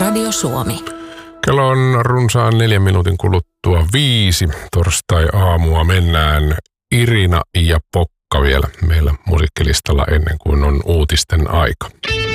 Radio Suomi. Kello on runsaan 4 minuutin kuluttua 5. Torstai-aamua mennään. Irina ja Pokka vielä meillä musiikkilistalla ennen kuin on uutisten aika.